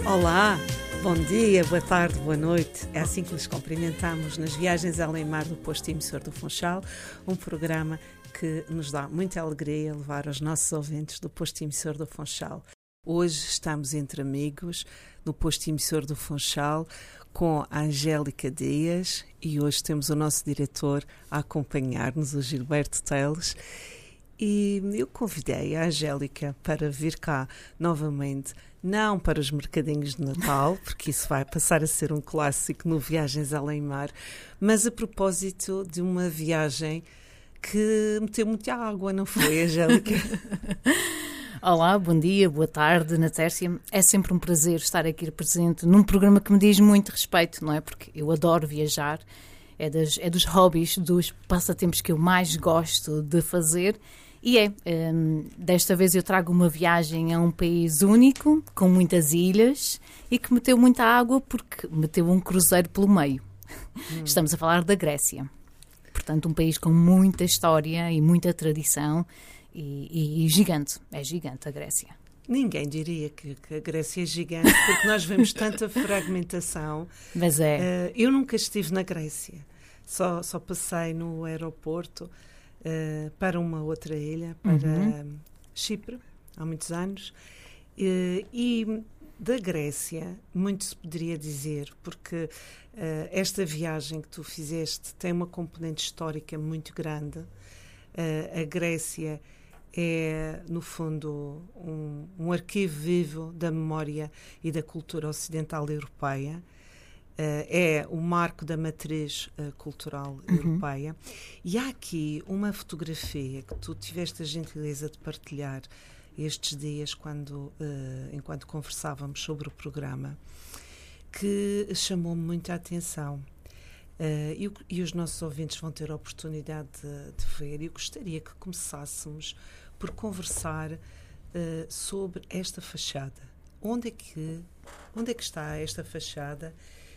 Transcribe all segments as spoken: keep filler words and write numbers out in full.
Olá, bom dia, boa tarde, boa noite. É assim que nos cumprimentamos nas Viagens Além Mar do Posto Emissor do Funchal, um programa que nos dá muita alegria levar aos nossos ouvintes do Posto Emissor do Funchal. Hoje estamos entre amigos no Posto Emissor do Funchal com a Angélica Dias e hoje temos o nosso diretor a acompanhar-nos, o Gilberto Teles. E eu convidei a Angélica para vir cá novamente, não para os mercadinhos de Natal, porque isso vai passar a ser um clássico no Viagens Além Mar, mas a propósito de uma viagem que meteu muita água, não foi, Angélica? Olá, bom dia, boa tarde, Natércia. É sempre um prazer estar aqui presente num programa que me diz muito respeito, não é? Porque eu adoro viajar, é, das, é dos hobbies, dos passatempos que eu mais gosto de fazer. E é, um, desta vez eu trago uma viagem a um país único, com muitas ilhas, e que meteu muita água porque meteu um cruzeiro pelo meio. Hum. Estamos a falar da Grécia. Portanto, um país com muita história e muita tradição e, e, e gigante. É gigante a Grécia. Ninguém diria que, que a Grécia é gigante, porque nós vemos tanta fragmentação. Mas é. Uh, eu nunca estive na Grécia. Só, só passei no aeroporto uh, para uma outra ilha, para uhum. Chipre, há muitos anos. Uh, e da Grécia, muito se poderia dizer, porque uh, esta viagem que tu fizeste tem uma componente histórica muito grande. Uh, a Grécia é, no fundo, um, um arquivo vivo da memória e da cultura ocidental europeia. Uh, é o marco da matriz uh, cultural uhum. europeia. E há aqui uma fotografia que tu tiveste a gentileza de partilhar estes dias, quando, uh, enquanto conversávamos sobre o programa, que chamou-me muita atenção. Uh, e, e os nossos ouvintes vão ter a oportunidade de, de ver. E eu gostaria que começássemos por conversar uh, sobre esta fachada. Onde é que, onde é que está esta fachada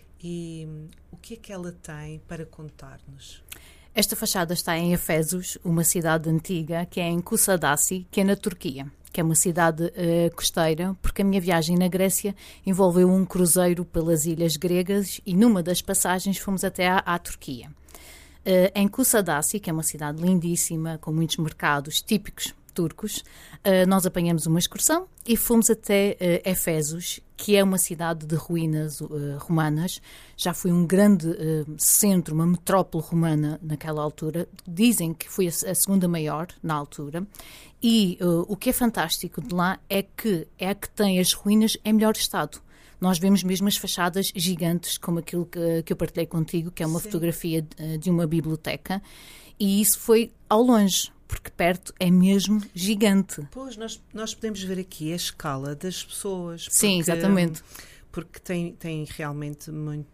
e um, o que é que ela tem para contar-nos? Esta fachada está em Efesos, uma cidade antiga, que é em Kusadasi, que é na Turquia, que é uma cidade uh, costeira, porque a minha viagem na Grécia envolveu um cruzeiro pelas ilhas gregas e numa das passagens fomos até à, à Turquia. Uh, em Kusadasi, que é uma cidade lindíssima, com muitos mercados típicos turcos, uh, nós apanhamos uma excursão e fomos até uh, Efesos, que é uma cidade de ruínas uh, romanas. Já foi um grande uh, centro, uma metrópole romana naquela altura. Dizem que foi a, a segunda maior na altura. E uh, o que é fantástico de lá é que é a que tem as ruínas em melhor estado. Nós vemos mesmo as fachadas gigantes, como aquilo que, que eu partilhei contigo, que é uma Sim. fotografia de, de uma biblioteca. E isso foi ao longe, porque perto é mesmo gigante. Pois, nós, nós podemos ver aqui a escala das pessoas. Porque, Sim, exatamente. Porque tem, tem realmente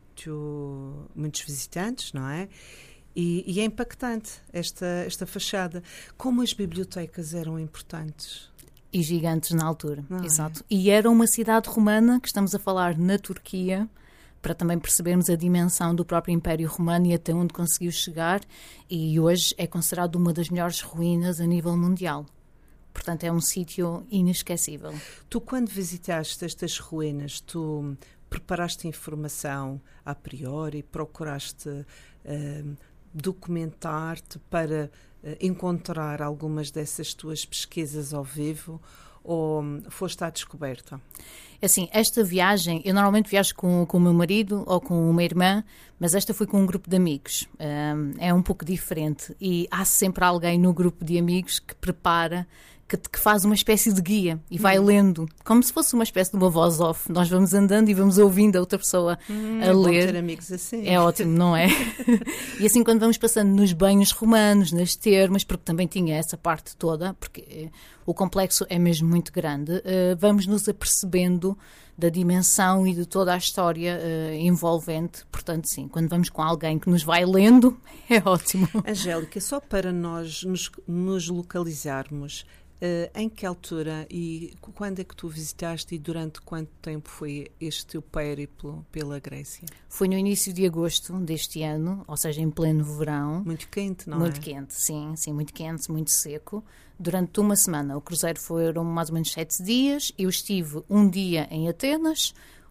muito, muitos visitantes, não é? E, e é impactante esta, esta fachada. Como as bibliotecas eram importantes. E gigantes na altura, não exato. É? E era uma cidade romana, que estamos a falar na Turquia, para também percebermos a dimensão do próprio Império Romano e até onde conseguiu chegar, e hoje é considerado uma das melhores ruínas a nível mundial. Portanto, é um sítio inesquecível. Tu, quando visitaste estas ruínas, tu preparaste informação a priori, procuraste uh, documentar-te para uh, encontrar algumas dessas tuas pesquisas ao vivo, ou um, foste à descoberta? Assim, esta viagem, eu normalmente viajo com, com o meu marido ou com uma irmã, mas esta foi com um grupo de amigos. Um, é um pouco diferente e há sempre alguém no grupo de amigos que prepara, que, que faz uma espécie de guia e vai hum. lendo, como se fosse uma espécie de uma voz off. Nós vamos andando e vamos ouvindo a outra pessoa hum, a é ler. Bom ter amigos assim. É ótimo, não é? E assim, quando vamos passando nos banhos romanos, nas termas, porque também tinha essa parte toda, porque o complexo é mesmo muito grande, uh, vamos nos apercebendo da dimensão e de toda a história uh, envolvente. Portanto, sim, quando vamos com alguém que nos vai lendo, é ótimo. Angélica, só para nós nos, nos localizarmos, Uh, em que altura e quando é que tu visitaste e durante quanto tempo foi este teu périplo pela Grécia? Foi no início de agosto deste ano, ou seja, em pleno verão. Muito quente, não muito é? Muito quente, sim, sim, muito quente, muito seco. Durante uma semana. O cruzeiro foram mais ou menos sete dias. Eu estive um dia em Atenas,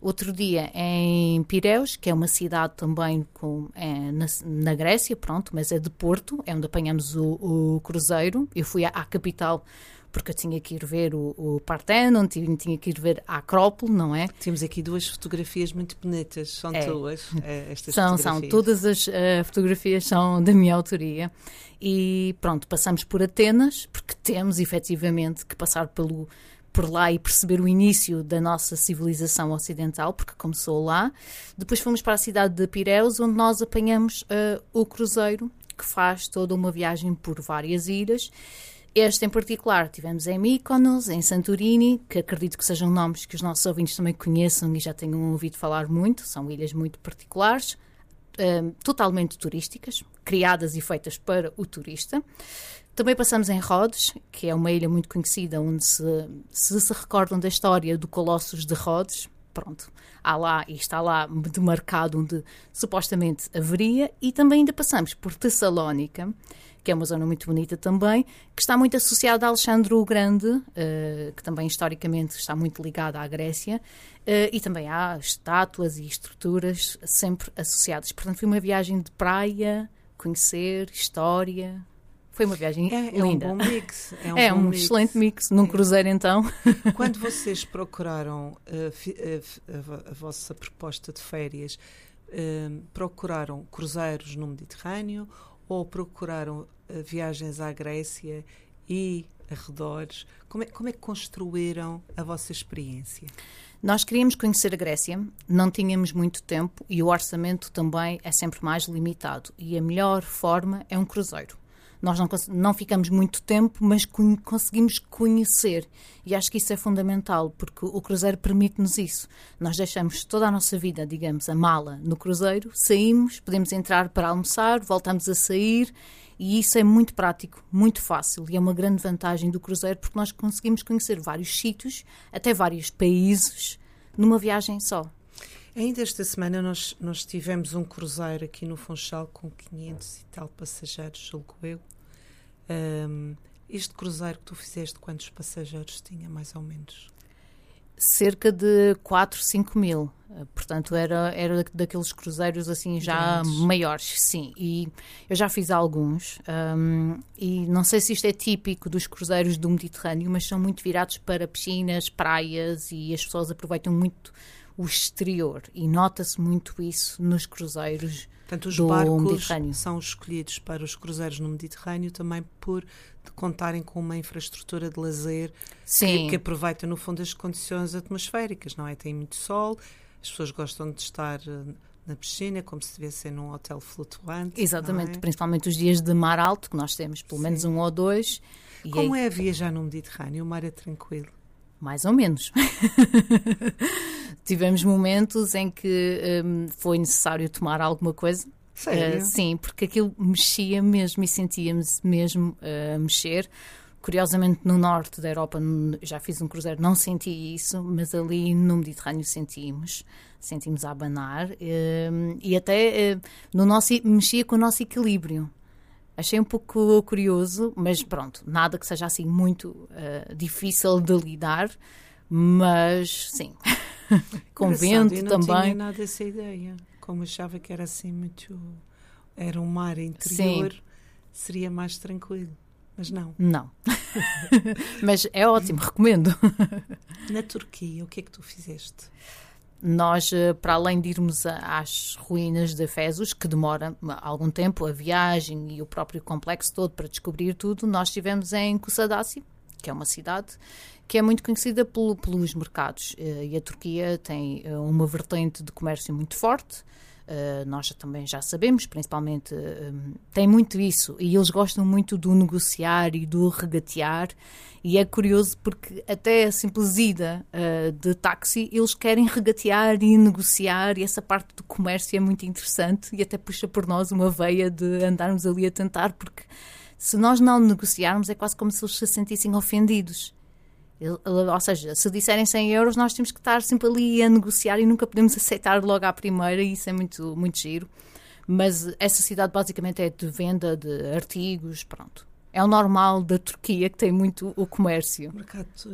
Outro dia em Pireus, que é uma cidade também com, é, na, na Grécia, pronto, mas é de Porto, é onde apanhamos o, o cruzeiro. Eu fui à, à capital porque eu tinha que ir ver o, o Parthenon, tinha, tinha que ir ver a Acrópole, não é? Temos aqui duas fotografias muito bonitas, são é. tuas, é, estas são, fotografias. São, todas as uh, fotografias são da minha autoria. E pronto, passamos por Atenas, porque temos efetivamente que passar pelo, por lá e perceber o início da nossa civilização ocidental, porque começou lá. Depois fomos para a cidade de Pireus, onde nós apanhamos uh, o cruzeiro, que faz toda uma viagem por várias ilhas. Este em particular tivemos em Mykonos, em Santorini, que acredito que sejam nomes que os nossos ouvintes também conheçam e já tenham ouvido falar muito. São ilhas muito particulares, um, totalmente turísticas, criadas e feitas para o turista. Também passamos em Rhodes, que é uma ilha muito conhecida, onde se se, se recordam da história do Colossus de Rhodes. Pronto, há lá e está lá demarcado onde supostamente haveria. E também ainda passamos por Tessalónica, que é uma zona muito bonita também, que está muito associada a Alexandre o Grande, uh, que também historicamente está muito ligada à Grécia, uh, e também há estátuas e estruturas sempre associadas. Portanto, foi uma viagem de praia, conhecer, história. Foi uma viagem é, linda. É um bom mix. É um, é bom um mix. excelente mix, num cruzeiro então. Quando vocês procuraram uh, fi, uh, a, a vossa proposta de férias, uh, procuraram cruzeiros no Mediterrâneo ou procuraram uh, viagens à Grécia e arredores? Como é, como é que construíram a vossa experiência? Nós queríamos conhecer a Grécia, não tínhamos muito tempo e o orçamento também é sempre mais limitado. E a melhor forma é um cruzeiro. Nós não, não ficamos muito tempo, mas con- conseguimos conhecer. E acho que isso é fundamental, porque o cruzeiro permite-nos isso. Nós deixamos toda a nossa vida, digamos, a mala no cruzeiro, saímos, podemos entrar para almoçar, voltamos a sair, e isso é muito prático, muito fácil. E é uma grande vantagem do cruzeiro, porque nós conseguimos conhecer vários sítios, até vários países, numa viagem só. Ainda esta semana nós, nós tivemos um cruzeiro aqui no Funchal com quinhentos e tal passageiros, julgo eu. Um, este cruzeiro que tu fizeste, quantos passageiros tinha, mais ou menos? Cerca de quatro, cinco mil. Portanto, era, era daqueles cruzeiros assim já grandes, maiores, sim. E eu já fiz alguns. Um, e não sei se isto é típico dos cruzeiros do Mediterrâneo, mas são muito virados para piscinas, praias, e as pessoas aproveitam muito o exterior, e nota-se muito isso nos cruzeiros. Portanto, os do barcos Mediterrâneo são escolhidos para os cruzeiros no Mediterrâneo também por contarem com uma infraestrutura de lazer que, que aproveita, no fundo, as condições atmosféricas, não é? Tem muito sol, as pessoas gostam de estar na piscina, como se devia ser num hotel flutuante. Exatamente, é? Principalmente os dias de mar alto, que nós temos pelo Sim. menos um ou dois. E como aí... é viajar no Mediterrâneo? O mar é tranquilo? Mais ou menos. Tivemos momentos em que um, foi necessário tomar alguma coisa. Sério? Uh, sim, porque aquilo mexia mesmo e sentíamos mesmo a uh, mexer. Curiosamente, no norte da Europa, já fiz um cruzeiro, não senti isso, mas ali no Mediterrâneo sentimos. Sentimos a abanar. Uh, e até uh, no nosso, mexia com o nosso equilíbrio. Achei um pouco curioso, mas pronto, nada que seja assim muito uh, difícil de lidar, mas sim, com vento eu não também. Não tinha nada essa ideia, como achava que era assim muito, era um mar interior, sim. Seria mais tranquilo, mas não. Não, mas é ótimo, recomendo. Na Turquia, o que é que tu fizeste? Nós, para além de irmos às ruínas de Efesos, que demora algum tempo a viagem e o próprio complexo todo para descobrir tudo, nós estivemos em Kusadasi, que é uma cidade que é muito conhecida pelo, pelos mercados. E a Turquia tem uma vertente de comércio muito forte. Uh, nós também já sabemos, principalmente um, tem muito isso, e eles gostam muito do negociar e do regatear, e é curioso porque até a simples ida uh, de táxi eles querem regatear e negociar, e essa parte do comércio é muito interessante e até puxa por nós uma veia de andarmos ali a tentar, porque se nós não negociarmos é quase como se eles se sentissem ofendidos. Ou seja, se disserem cem euros, nós temos que estar sempre ali a negociar e nunca podemos aceitar logo à primeira, e isso é muito, muito giro. Mas essa cidade basicamente é de venda de artigos, pronto. É o normal da Turquia, que tem muito o comércio. O mercado turco.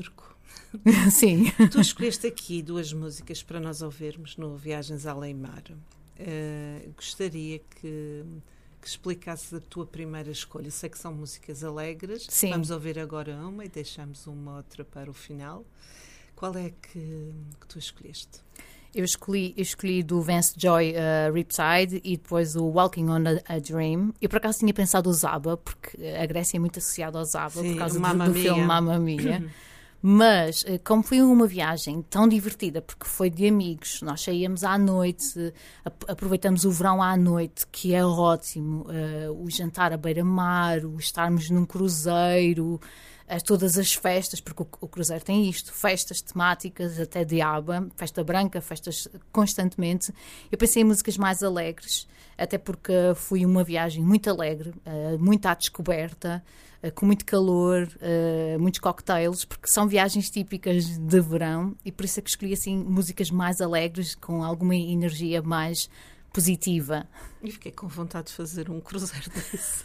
Sim. Tu escolheste aqui duas músicas para nós ouvirmos no Viagens Além Mar. Uh, gostaria que, que explicasses a tua primeira escolha. Sei que são músicas alegres. Sim. Vamos ouvir agora uma e deixamos uma outra para o final. Qual é que, que tu escolheste? Eu escolhi, eu escolhi do Vance Joy uh, Riptide e depois o Walking on a, a Dream. Eu por acaso tinha pensado o Zaba, porque a Grécia é muito associada ao Zaba. Sim, por causa do, do filme Mamma Mia. Mas, como foi uma viagem tão divertida, porque foi de amigos, nós saíamos à noite, aproveitamos o verão à noite, que é ótimo, uh, o jantar à beira-mar, o estarmos num cruzeiro, uh, todas as festas, porque o, o cruzeiro tem isto, festas temáticas, até de aba, festa branca, festas constantemente. Eu pensei em músicas mais alegres, até porque foi uma viagem muito alegre, uh, muito à descoberta, Uh, com muito calor, uh, muitos cocktails, porque são viagens típicas de verão e por isso é que escolhi assim músicas mais alegres, com alguma energia mais positiva. E fiquei com vontade de fazer um cruzeiro desse.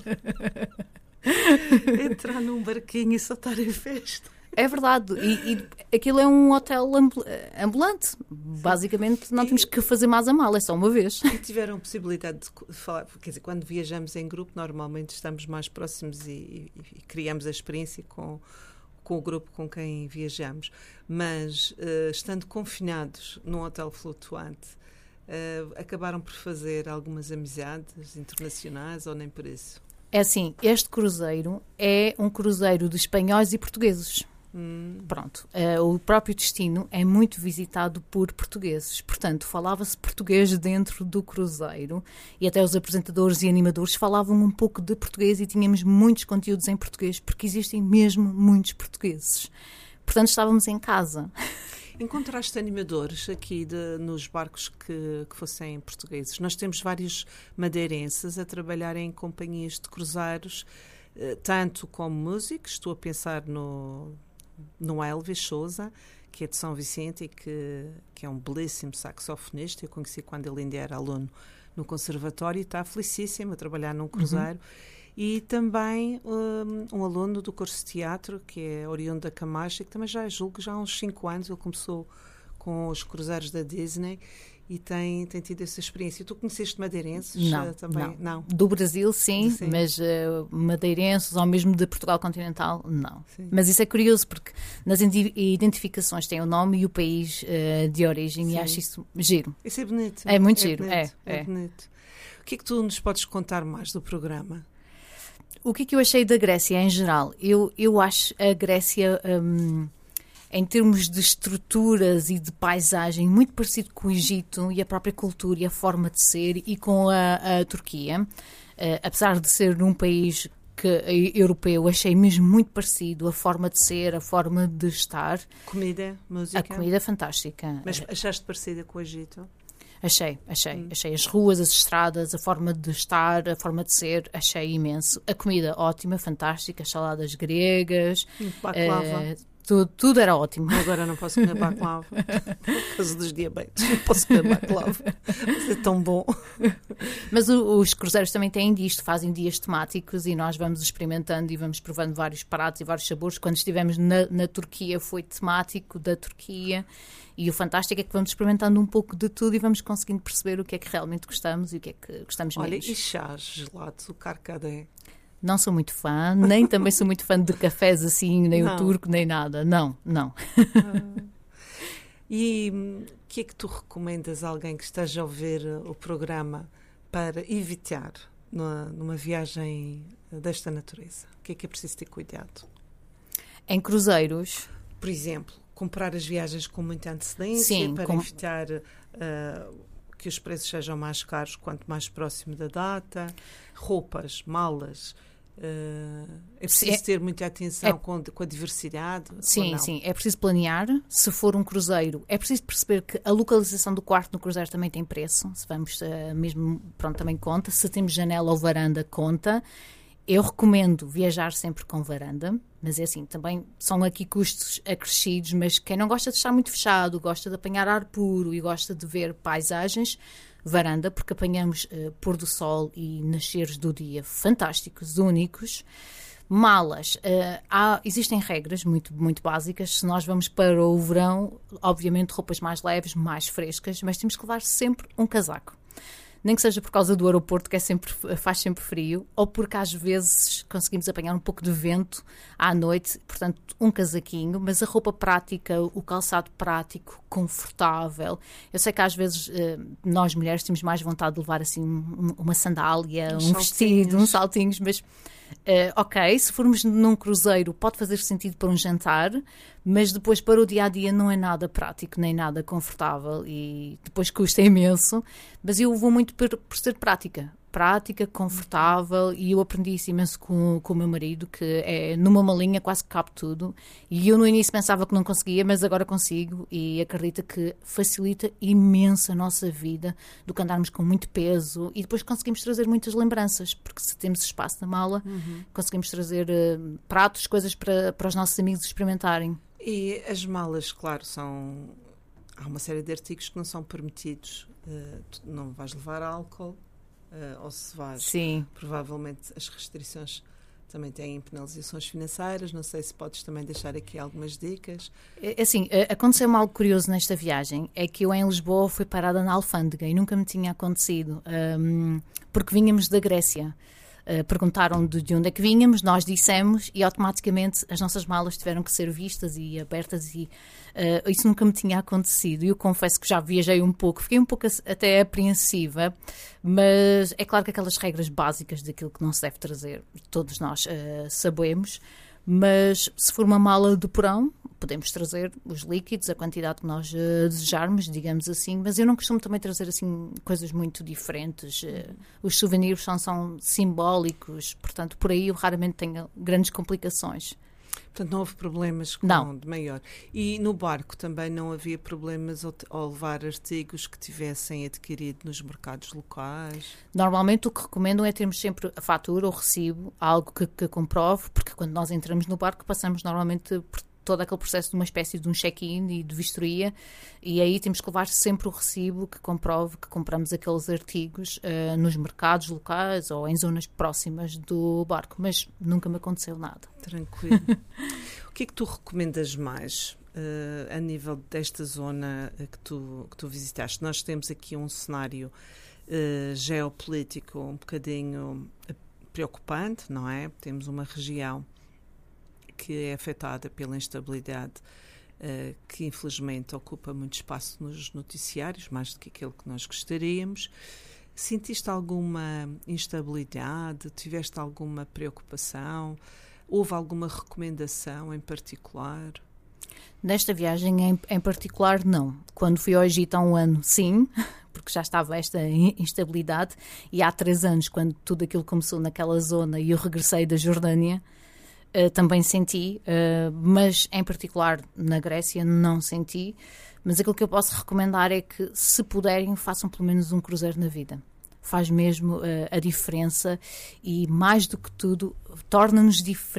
Entrar num barquinho e soltar em festa. É verdade, e, e aquilo é um hotel ambulante. Basicamente não e, temos que fazer mais a mala, é só uma vez. E tiveram possibilidade de falar, quer dizer, quando viajamos em grupo, normalmente estamos mais próximos e, e, e criamos a experiência com, com o grupo com quem viajamos. Mas, uh, estando confinados num hotel flutuante, uh, acabaram por fazer algumas amizades internacionais ou nem por isso? É assim, este cruzeiro é um cruzeiro de espanhóis e portugueses. Hum. Pronto, uh, o próprio destino é muito visitado por portugueses, portanto falava-se português dentro do cruzeiro e até os apresentadores e animadores falavam um pouco de português e tínhamos muitos conteúdos em português porque existem mesmo muitos portugueses, portanto estávamos em casa. Encontraste animadores aqui de, nos barcos que, que fossem portugueses? Nós temos vários madeirenses a trabalhar em companhias de cruzeiros, eh, tanto como músicos. Estou a pensar no, no Elvis Souza, que é de São Vicente e que, que é um belíssimo saxofonista. Eu conheci quando ele ainda era aluno no conservatório e está felicíssimo a trabalhar num cruzeiro. Uhum. E também um, um aluno do curso de teatro, que é oriundo da Camacha, que também já julgo já há uns cinco anos, ele começou com os cruzeiros da Disney e tem, tem tido essa experiência. Tu conheceste madeirenses? Não, uh, também? não. não. Do Brasil, sim, sim. mas uh, madeirenses ou mesmo de Portugal continental, não. Sim. Mas isso é curioso, porque nas identificações tem o nome e o país uh, de origem, sim. E acho isso giro. Isso é bonito. É muito é giro, bonito, é, é, é. bonito. O que é que tu nos podes contar mais do programa? O que é que eu achei da Grécia em geral? Eu, eu acho a Grécia, um, em termos de estruturas e de paisagem, muito parecido com o Egito e a própria cultura e a forma de ser e com a, a Turquia. Uh, apesar de ser um país que, uh, europeu, achei mesmo muito parecido a forma de ser, a forma de estar. Comida, música? A comida é fantástica. Mas achaste parecida com o Egito? Achei, achei, hum. achei as ruas, as estradas, a forma de estar, a forma de ser, achei imenso. A comida ótima, fantástica, as saladas gregas, baklava. Uh, tudo, tudo era ótimo. Agora não posso comer baklava, por causa dos diabetes, não posso comer baklava, mas é tão bom. Mas o, os cruzeiros também têm disto, fazem dias temáticos e nós vamos experimentando e vamos provando vários pratos e vários sabores. Quando estivemos na, na Turquia foi temático da Turquia. E o fantástico é que vamos experimentando um pouco de tudo e vamos conseguindo perceber o que é que realmente gostamos e o que é que gostamos menos. Olha, e chás, gelados, o carcadé? Não sou muito fã, nem também sou muito fã de cafés assim, nem não. O turco, nem nada. Não, não. Ah. E o que é que tu recomendas a alguém que esteja a ouvir o programa para evitar numa, numa viagem desta natureza? O que é que é preciso ter cuidado? Em cruzeiros? Por exemplo, comprar as viagens com muita antecedência. Sim, para com... evitar uh, que os preços sejam mais caros quanto mais próximo da data. Roupas, malas. Uh, é preciso sim, ter muita atenção é... com, com a diversidade? Sim, sim. É preciso planear. Se for um cruzeiro, é preciso perceber que a localização do quarto no cruzeiro também tem preço. Se vamos uh, mesmo, pronto, também conta. Se temos janela ou varanda, conta. Eu recomendo viajar sempre com varanda, mas é assim, também são aqui custos acrescidos, mas quem não gosta de estar muito fechado, gosta de apanhar ar puro e gosta de ver paisagens, varanda, porque apanhamos uh, pôr do sol e nasceres do dia fantásticos, únicos, Malas. Uh, há, existem regras muito, muito básicas. Se nós vamos para o verão, obviamente roupas mais leves, mais frescas, mas temos que levar sempre um casaco. Nem que seja por causa do aeroporto, que é sempre, faz sempre frio, ou porque às vezes conseguimos apanhar um pouco de vento à noite, portanto um casaquinho, mas a roupa prática, o calçado prático, confortável. Eu sei que às vezes nós mulheres temos mais vontade de levar assim uma sandália, uns um vestido, uns saltinhos, mas Uh, ok, se formos num cruzeiro pode fazer sentido para um jantar, mas depois para o dia-a-dia não é nada prático, nem nada confortável e depois custa imenso, mas eu vou muito por, por ser prática. Prática, confortável, e eu aprendi isso imenso com, com o meu marido, que é numa malinha quase que cabe tudo, e eu no início pensava que não conseguia, mas agora consigo, e acredita que facilita imenso a nossa vida do que andarmos com muito peso, e depois conseguimos trazer muitas lembranças, porque se temos espaço na mala, uhum. conseguimos trazer uh, pratos, coisas para, para os nossos amigos experimentarem. E as malas, claro, são... há uma série de artigos que não são permitidos, uh, tu não vais levar álcool, Uh, ou se vais, Sim. provavelmente as restrições também têm penalizações financeiras. Não sei se podes também deixar aqui algumas dicas. Assim, aconteceu-me algo curioso nesta viagem, é que eu em Lisboa fui parada na alfândega e nunca me tinha acontecido, um, porque vínhamos da Grécia. Uh, perguntaram de, de onde é que vínhamos, nós dissemos e automaticamente as nossas malas tiveram que ser vistas e abertas e uh, isso nunca me tinha acontecido. E eu confesso que já viajei um pouco, fiquei um pouco até apreensiva, mas é claro que aquelas regras básicas daquilo que não se deve trazer, todos nós uh, sabemos, mas se for uma mala de porão, podemos trazer os líquidos, a quantidade que nós uh, desejarmos, digamos assim, mas eu não costumo também trazer assim coisas muito diferentes. Uh, os souvenirs são, são simbólicos, portanto, por aí eu raramente tenho grandes complicações. Portanto, não houve problemas com não. de maior. E no barco também não havia problemas ao, ao levar artigos que tivessem adquirido nos mercados locais? Normalmente o que recomendo é termos sempre a fatura ou recibo, algo que, que comprove, porque quando nós entramos no barco passamos normalmente por todo aquele processo de uma espécie de um check-in e de vistoria, e aí temos que levar sempre o recibo que comprove que compramos aqueles artigos uh, nos mercados locais ou em zonas próximas do barco, mas nunca me aconteceu nada. Tranquilo. O que é que tu recomendas mais uh, a nível desta zona que tu, que tu visitaste? Nós temos aqui um cenário uh, geopolítico um bocadinho preocupante, não é? Temos uma região que é afetada pela instabilidade, uh, que infelizmente ocupa muito espaço nos noticiários, mais do que aquilo que nós gostaríamos. Sentiste alguma instabilidade? Tiveste alguma preocupação? Houve alguma recomendação em particular? Nesta viagem em, em particular, não. Quando fui ao Egito há um ano, sim, porque já estava esta instabilidade, e há três anos, quando tudo aquilo começou naquela zona e eu regressei da Jordânia, Uh, também senti, uh, mas em particular na Grécia não senti, mas aquilo que eu posso recomendar é que, se puderem, façam pelo menos um cruzeiro na vida. Faz mesmo uh, a diferença e, mais do que tudo, torna-nos diferentes.